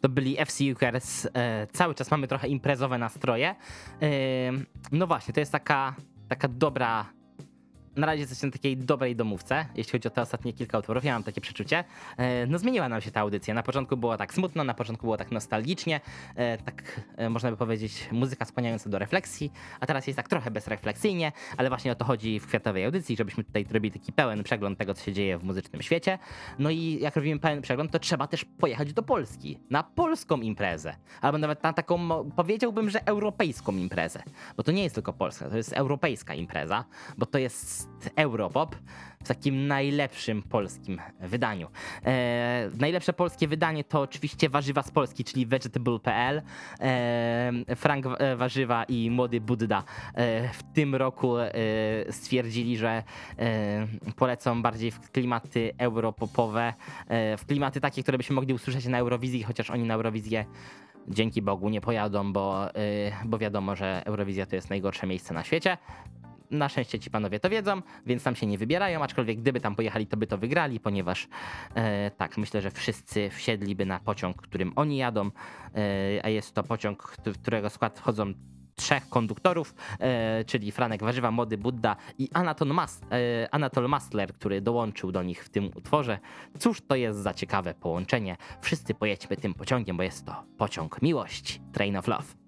to byli FC Ukers. Cały czas mamy trochę imprezowe nastroje. No właśnie, to jest taka dobra. Na razie jesteśmy na takiej dobrej domówce, jeśli chodzi o te ostatnie kilka utworów. Ja mam takie przeczucie. No zmieniła nam się ta audycja. Na początku było tak smutno, na początku było tak nostalgicznie, można by powiedzieć muzyka skłaniająca do refleksji, a teraz jest tak trochę bezrefleksyjnie, ale właśnie o to chodzi w kwiatowej audycji, żebyśmy tutaj robili taki pełen przegląd tego, co się dzieje w muzycznym świecie. No i jak robimy pełen przegląd, to trzeba też pojechać do Polski, na polską imprezę, albo nawet na taką, powiedziałbym, że europejską imprezę, bo to nie jest tylko polska, to jest europejska impreza, bo to jest Europop w takim najlepszym polskim wydaniu. Najlepsze polskie wydanie to oczywiście Warzywa z Polski, czyli vegetable.pl. Frank Warzywa i Młody Budda w tym roku stwierdzili, że polecą bardziej w klimaty europopowe, w klimaty takie, które byśmy mogli usłyszeć na Eurowizji, chociaż oni na Eurowizję dzięki Bogu nie pojadą, bo wiadomo, że Eurowizja to jest najgorsze miejsce na świecie. Na szczęście ci panowie to wiedzą, więc tam się nie wybierają, aczkolwiek gdyby tam pojechali, to by to wygrali, ponieważ tak, myślę, że wszyscy wsiedliby na pociąg, którym oni jadą, a jest to pociąg, w którego skład wchodzą 3 konduktorów, czyli Franek Warzywa, Młody Budda i Anatol Mastler, który dołączył do nich w tym utworze. Cóż to jest za ciekawe połączenie. Wszyscy pojedźmy tym pociągiem, bo jest to pociąg miłości. Train of Love.